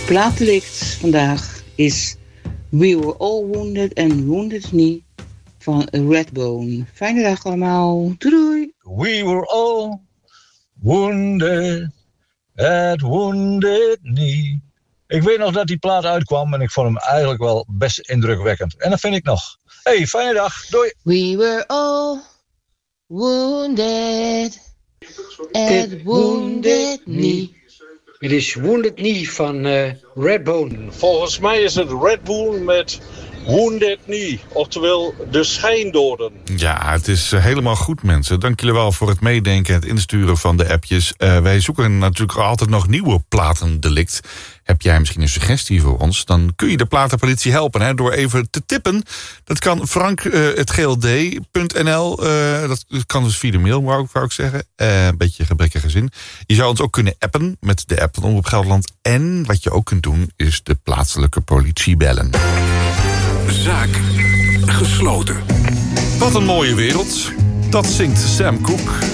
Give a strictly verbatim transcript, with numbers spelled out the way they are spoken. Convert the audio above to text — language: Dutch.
plaatdelict vandaag is We Were All Wounded and Wounded Knee van Redbone. Fijne dag allemaal. Doei. We were all wounded at Wounded Knee. Ik weet nog dat die plaat uitkwam en ik vond hem eigenlijk wel best indrukwekkend. En dat vind ik nog. Hey, fijne dag. Doei. We were all wounded at Wounded Knee. Het is Wounded Knee van uh, Redbone. Volgens mij is het Red Bull met Wounded Knee, oftewel de schijndoden. Ja, het is helemaal goed, mensen. Dank jullie wel voor het meedenken en het insturen van de appjes. Uh, wij zoeken natuurlijk altijd nog nieuwe platendelict. Heb jij misschien een suggestie voor ons? Dan kun je de platenpolitie helpen hè, door even te tippen. Dat kan frank uh, het g l d punt n l. Uh, dat kan dus via de mail, wou ik, wou ik zeggen. Uh, een beetje gebrekkige zin. Je zou ons ook kunnen appen met de app van Omroep Gelderland. En wat je ook kunt doen, is de plaatselijke politie bellen. Zaak gesloten. Wat een mooie wereld. Dat zingt Sam Cooke.